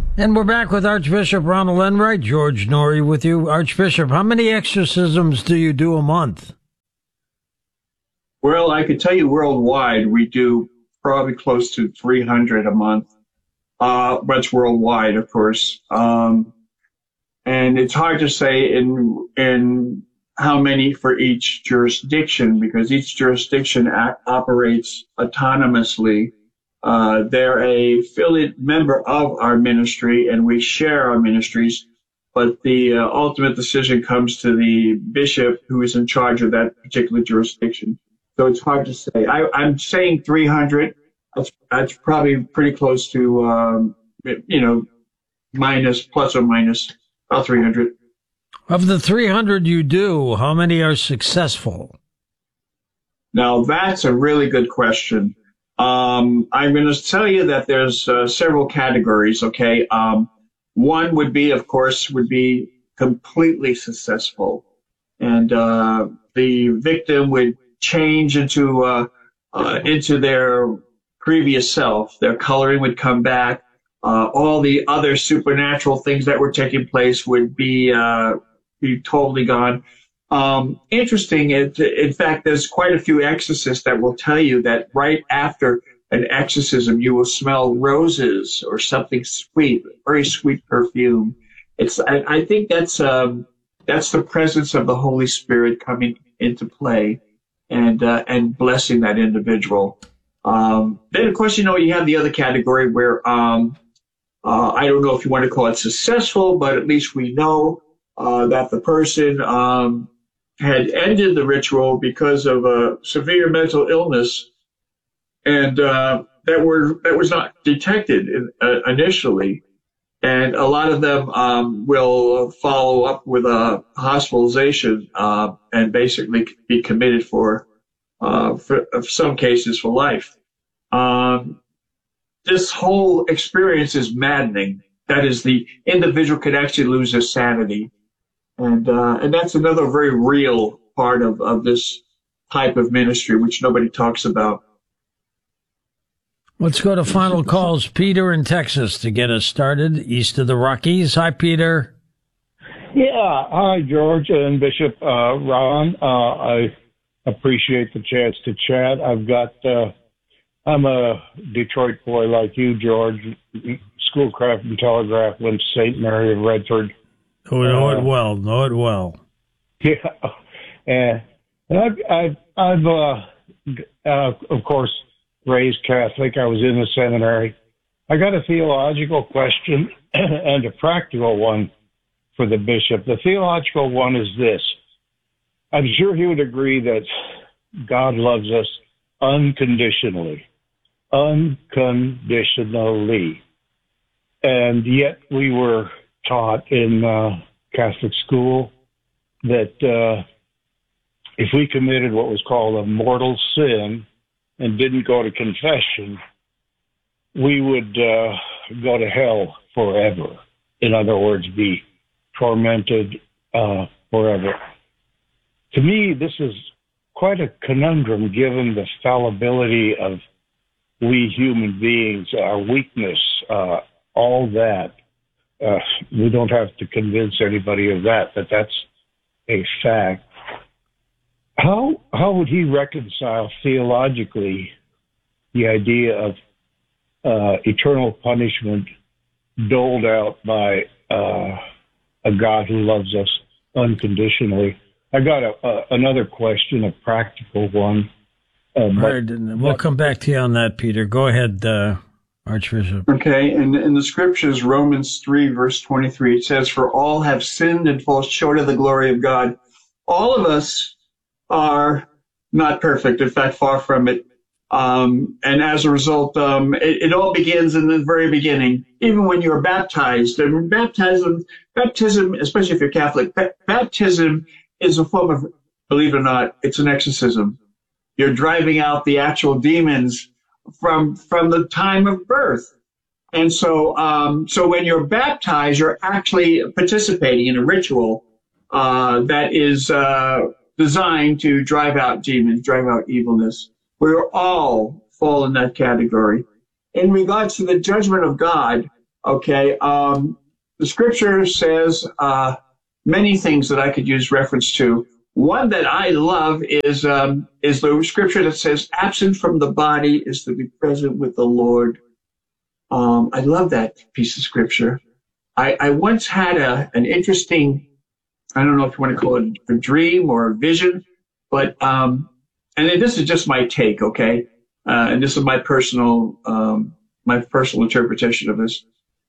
And we're back with Archbishop Ronald Enright. George Noory with you. Archbishop, how many exorcisms do you do a month? Well, I could tell you worldwide, we do probably close to 300 a month. That's worldwide, of course. And it's hard to say in how many for each jurisdiction, because each jurisdiction operates autonomously. They're a affiliate member of our ministry, and we share our ministries, but the ultimate decision comes to the bishop who is in charge of that particular jurisdiction. So it's hard to say. I'm saying 300. That's probably pretty close to, plus or minus about 300. Of the 300 you do, how many are successful? Now, that's a really good question. I'm going to tell you that there's several categories, okay? One would be, of course, completely successful. And the victim would change into their previous self. Their coloring would come back. All the other supernatural things that were taking place would be totally gone. Interesting. In fact, there's quite a few exorcists that will tell you that right after an exorcism, you will smell roses or something sweet, very sweet perfume. I think that's the presence of the Holy Spirit coming into play and blessing that individual. Then, of course, you have the other category where I don't know if you want to call it successful, but at least we know that the person had ended the ritual because of a severe mental illness, and that was not detected initially. And a lot of them will follow up with a hospitalization and basically be committed for some cases for life. This whole experience is maddening. That is, the individual could actually lose their sanity. And that's another very real part of this type of ministry, which nobody talks about. Let's go to final calls. Peter in Texas to get us started, east of the Rockies. Hi, Peter. Yeah. Hi, George and Bishop Ron. I appreciate the chance to chat. I'm a Detroit boy like you, George. Schoolcraft and Telegraph went to St. Mary of Redford. Know it well. Yeah. And I've of course, raised Catholic. I was in the seminary. I got a theological question and a practical one for the bishop. The theological one is this. I'm sure he would agree that God loves us unconditionally. Unconditionally. And yet we were taught in Catholic school that if we committed what was called a mortal sin and didn't go to confession, we would go to hell forever. In other words, be tormented forever. To me, this is quite a conundrum given the fallibility of we human beings, our weakness, all that. We don't have to convince anybody of that, but that's a fact. How would he reconcile theologically the idea of eternal punishment doled out by a God who loves us unconditionally? I got another question, a practical one. We'll come back to you on that, Peter. Go ahead, Archbishop. Okay, in the scriptures, Romans 3, verse 23, it says, "For all have sinned and fall short of the glory of God." All of us are not perfect, in fact, far from it. And as a result, it all begins in the very beginning, even when you're baptized. And baptism, especially if you're Catholic, baptism is a form of, believe it or not, it's an exorcism. You're driving out the actual demons from the time of birth. And so when you're baptized, you're actually participating in a ritual that is designed to drive out demons, drive out evilness. We're all fall in that category. In regards to the judgment of God, Okay. The scripture says many things that I could use reference to. One that I love is the scripture that says, "Absent from the body is to be present with the Lord." I love that piece of scripture. I once had an interesting, I don't know if you want to call it a dream or a vision, but and this is just my take, okay? And this is my personal interpretation of this.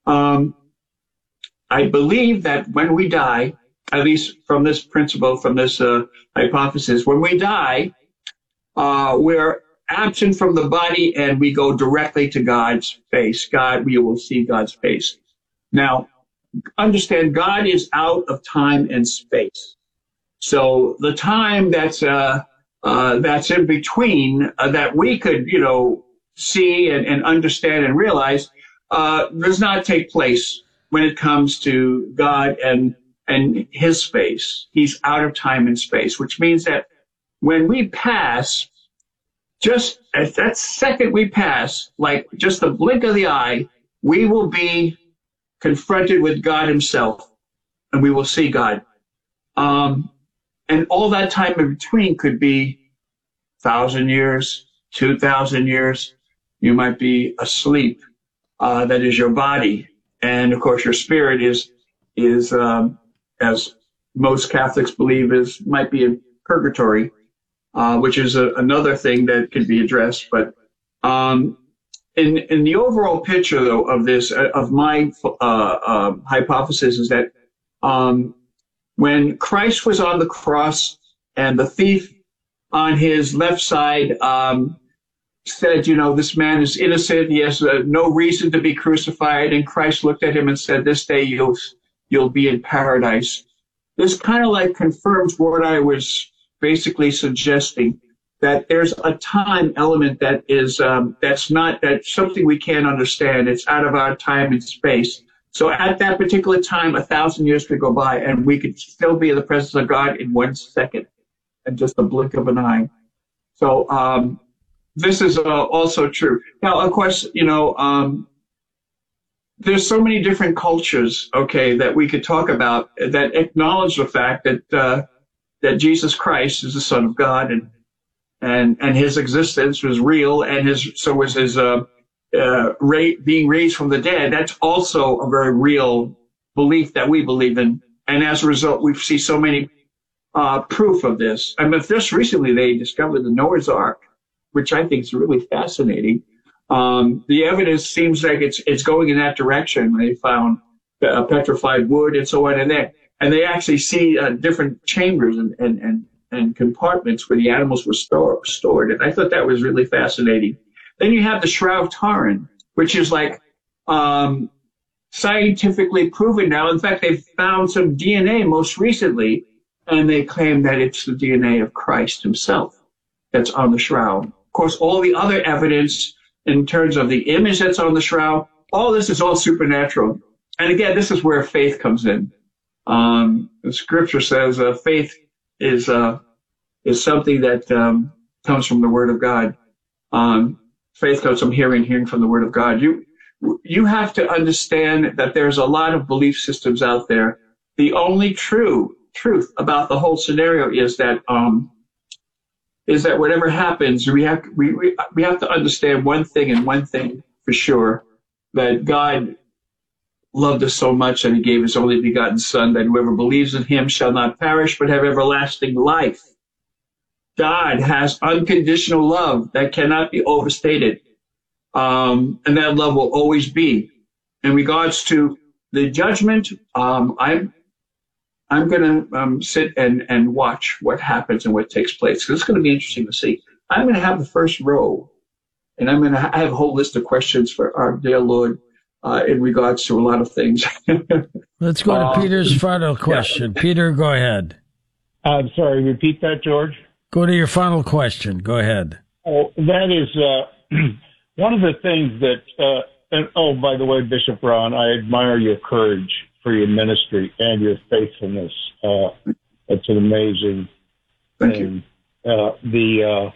I believe that when we die, at least from this principle, from this hypothesis, when we die, we're absent from the body and we go directly to God's face. We will see God's face. Now, understand, God is out of time and space. So the time that's in between that we could, see and understand and realize does not take place when it comes to God and his space. He's out of time and space, which means that when we pass, just at that second we pass, like just the blink of the eye, we will be confronted with God himself, and we will see God. And all that time in between could be 1,000 years, 2,000 years. You might be asleep. That is your body. And of course, your spirit is as most Catholics believe, might be in purgatory, which is another thing that could be addressed. But in the overall picture, though, of this, of my hypothesis is that when Christ was on the cross and the thief on his left side said, this man is innocent, he has no reason to be crucified, and Christ looked at him and said, "This day you'll be in paradise." This kind of like confirms what I was basically suggesting, that there's a time element that is that's something we can't understand. It's out of our time and space. So at that particular time, 1,000 years could go by, and we could still be in the presence of God in 1 second, and just a blink of an eye. So this is also true. Now, of course, there's so many different cultures, okay, that we could talk about that acknowledge the fact that Jesus Christ is the Son of God, and his existence was real, and so was his being raised from the dead. That's also a very real belief that we believe in, and as a result, we see so many proof of this. I mean, just recently they discovered the Noah's Ark, which I think is really fascinating. The evidence seems like it's going in that direction. They found petrified wood and so on, and they actually see different chambers and compartments where the animals were stored. And I thought that was really fascinating. Then you have the Shroud of Turin, which is like scientifically proven now. In fact, they've found some DNA most recently, and they claim that it's the DNA of Christ himself that's on the shroud. Of course, all the other evidence in terms of the image that's on the shroud, all this is all supernatural. And again, this is where faith comes in. The scripture says faith is something that comes from the Word of God. Faith comes from hearing from the Word of God. You have to understand that there's a lot of belief systems out there. The only truth about the whole scenario is that whatever happens, we have to understand one thing and one thing for sure, that God loved us so much that he gave his only begotten Son, that whoever believes in him shall not perish but have everlasting life. God has unconditional love that cannot be overstated. And that love will always be. In regards to the judgment, I'm going to sit and watch what happens and what takes place, because it's going to be interesting to see. I'm going to have the first row, and I'm going to have a whole list of questions for our dear Lord in regards to a lot of things. Let's go to Peter's final question. Yeah. Peter, go ahead. I'm sorry, repeat that, George. Go to your final question. Go ahead. Oh, that is one of the things that, and by the way, Bishop Ron, I admire your courage for your ministry and your faithfulness. It's an amazing thing. The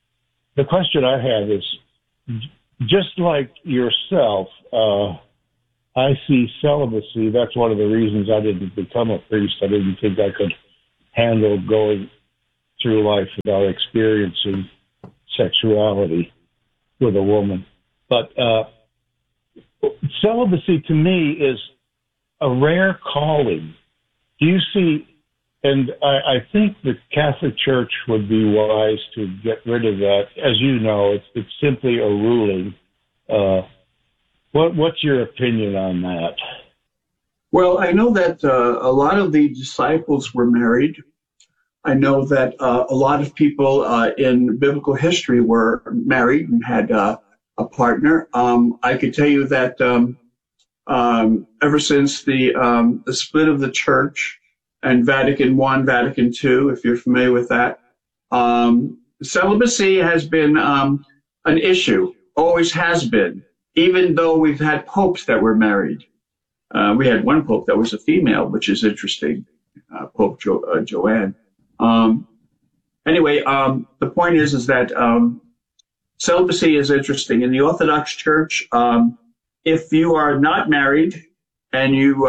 question I have is, just like yourself, I see celibacy. That's one of the reasons I didn't become a priest. I didn't think I could handle going through life without experiencing sexuality with a woman. But celibacy to me is a rare calling. Do you see? And I think the Catholic Church would be wise to get rid of that. As you know, it's simply a ruling. What's your opinion on that? Well, I know that a lot of the disciples were married. I know that a lot of people in biblical history were married and had a partner. I could tell you that ever since the split of the church and Vatican I, Vatican II, if you're familiar with that, celibacy has been an issue, always has been, even though we've had popes that were married. We had one pope that was a female, which is interesting, Pope Joanne. Anyway, the point is that celibacy is interesting. In the Orthodox Church, if you are not married and you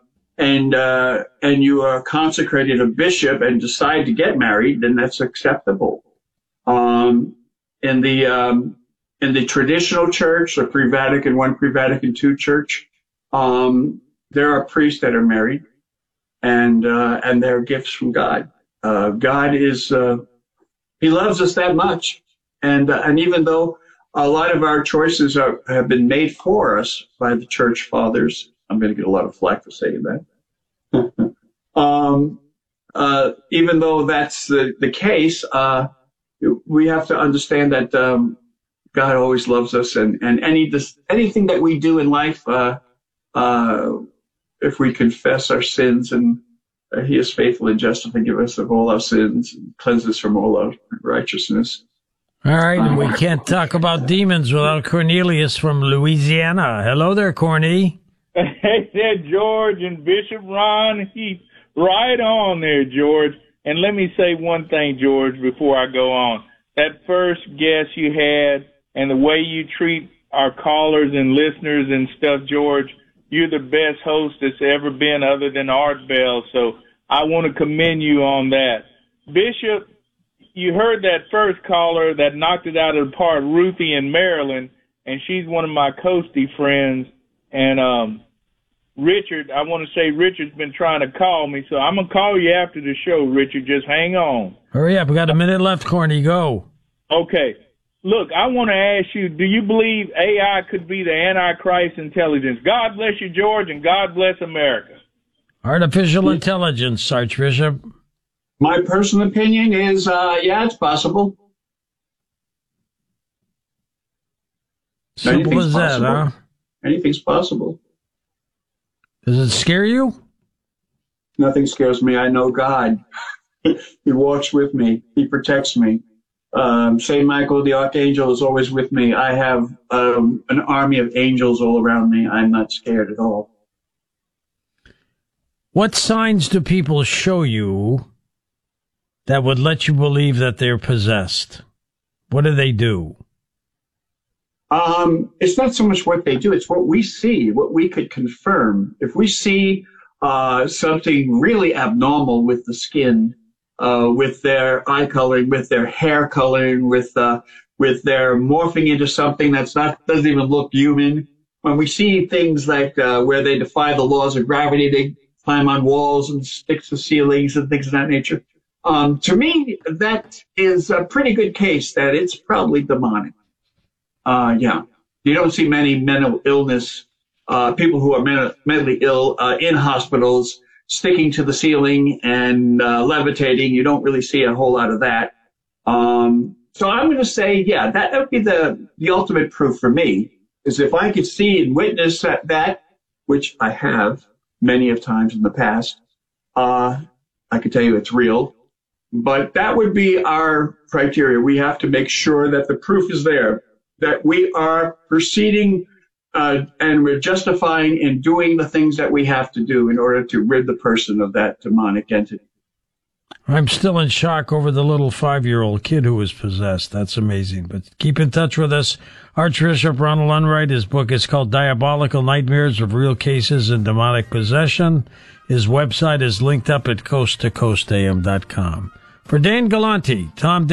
are consecrated a bishop and decide to get married, then that's acceptable. In the traditional church, the pre-Vatican I, pre-Vatican II church, there are priests that are married, and they're gifts from God. God is He loves us that much, and even though a lot of our choices have been made for us by the church fathers, I'm going to get a lot of flack for saying that. Even though that's the case, we have to understand that God always loves us, and anything that we do in life, if we confess our sins, and He is faithful and just to forgive us of all our sins and cleanse us from all our righteousness. All right, and we can't talk about demons without Cornelius from Louisiana. Hello there, Corny. Hey there, George and Bishop Ron Heath. Right on there, George. And let me say one thing, George, before I go on. That first guest you had and the way you treat our callers and listeners and stuff, George, you're the best host that's ever been other than Art Bell. So I want to commend you on that. Bishop, you heard that first caller that knocked it out of the park, Ruthie in Maryland, and she's one of my Coastie friends. And Richard, I want to say Richard's been trying to call me, so I'm going to call you after the show, Richard. Just hang on. Hurry up. We got a minute left, Corny. Go. Okay. Look, I want to ask you, do you believe AI could be the Antichrist intelligence? God bless you, George, and God bless America. Artificial intelligence, Archbishop. My personal opinion is, yeah, it's possible. Simple as that, huh? Anything's possible. Does it scare you? Nothing scares me. I know God. He walks with me. He protects me. St. Michael the Archangel is always with me. I have an army of angels all around me. I'm not scared at all. What signs do people show you that would let you believe that they're possessed? What do they do? It's not so much what they do, it's what we see, what we could confirm. If we see something really abnormal with the skin, with their eye coloring, with their hair coloring, with their morphing into something doesn't even look human. When we see things like where they defy the laws of gravity, they climb on walls and stick to ceilings and things of that nature. To me, that is a pretty good case that it's probably demonic. Yeah. You don't see many mental illness, people who are mentally ill in hospitals sticking to the ceiling and levitating. You don't really see a whole lot of that. So I'm going to say, yeah, that would be the ultimate proof for me, is if I could see and witness that, which I have many of times in the past, I could tell you it's real. But that would be our criteria. We have to make sure that the proof is there, that we are proceeding and we're justifying and doing the things that we have to do in order to rid the person of that demonic entity. I'm still in shock over the little 5-year-old kid who was possessed. That's amazing. But keep in touch with us. Archbishop Ronald Unright, his book is called Diabolical Nightmares of Real Cases in Demonic Possession. His website is linked up at coasttocoastam.com. For Dan Galante, Tom